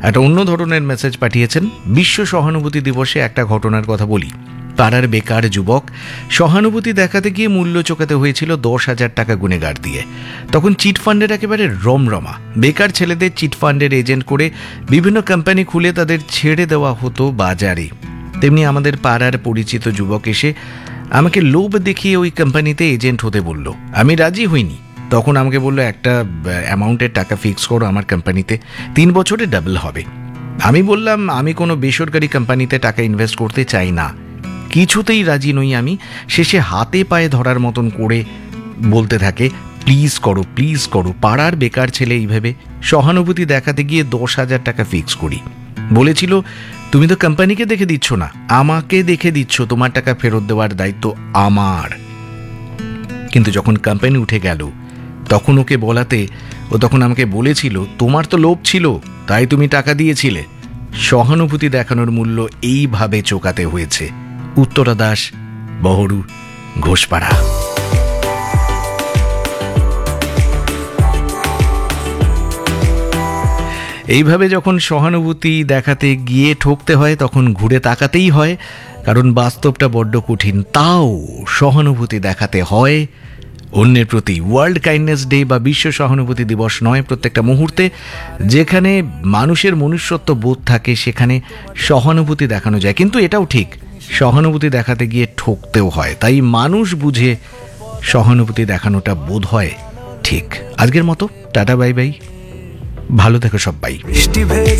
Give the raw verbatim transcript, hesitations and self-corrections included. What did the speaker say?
একটা অন্য ধরনের মেসেজ পাঠিয়েছেন। বিশ্ব সহানুভূতি দিবসে একটা ঘটনার কথা বলি। পাড়ার বেকার যুবক সহানুভূতি দেখাতে গিয়ে মূল্য চোকাতে হয়েছিল দশ হাজার টাকা গুনেগার দিয়ে। তখন চিটফান্ডের একেবারে রমরমা। বেকার ছেলেদের চিটফান্ডের এজেন্ট করে বিভিন্ন কোম্পানি খুলে তাদের ছেড়ে দেওয়া হতো বাজারে। তেমনি আমাদের পাড়ার পরিচিত যুবক এসে আমাকে লোভ দেখিয়ে ওই কোম্পানিতে এজেন্ট হতে বলল। আমি রাজি হইনি। তখন আমাকে বলল, একটা অ্যামাউন্টের টাকা ফিক্স করো আমার কোম্পানিতে, তিন বছরে ডাবল হবে। আমি বললাম, আমি কোনো বেসরকারি কোম্পানিতে টাকা ইনভেস্ট করতে চাই না। কিছুতেই রাজি নই আমি। শেষে হাতে পায়ে ধরার মতন করে বলতে থাকে, প্লিজ করো, প্লিজ করো। পাড়ার বেকার ছেলে এইভাবে সহানুভূতি দেখাতে গিয়ে দশ হাজার টাকা ফিক্স করি। বলেছিল, তুমি তো কোম্পানিকে দেখে দিচ্ছ না, আমাকে দেখে দিচ্ছ, তোমার টাকা ফেরত দেওয়ার দায়িত্ব আমার। কিন্তু যখন কোম্পানি উঠে গেল তখন ওকে বলাতে ও তখন আমাকে বলেছিল, তোমার তো লোভ ছিল তাই তুমি টাকা দিয়েছিলে। সহানুভূতি দেখানোর মূল্য এইভাবে চোকাতে হয়েছে। উত্তরা দাস, বহরু, ঘোষপাড়া। এইভাবে যখন সহানুভূতি দেখাতে গিয়ে ঠকতে হয় তখন ঘুরে তাকাতেই হয়, কারণ বাস্তবটা বড্ড কঠিন। তাও সহানুভূতি দেখাতে হয় অন্যের প্রতি। ওয়ার্ল্ড কাইন্ডনেস ডে বা বিশ্ব সহানুভূতি দিবস নয়, প্রত্যেকটা মুহূর্তে যেখানে মানুষের মনুষ্যত্ব বোধ থাকে সেখানে সহানুভূতি দেখানো যায়। কিন্তু এটাও ঠিক, সহানুভূতি দেখাতে গিয়ে ঠকতেও হয়। তাই মানুষ বুঝে সহানুভূতি দেখানোটা বোধ হয় ঠিক। আজকের মতো টাটা, বাই বাই, ভালো থেকো সবাই।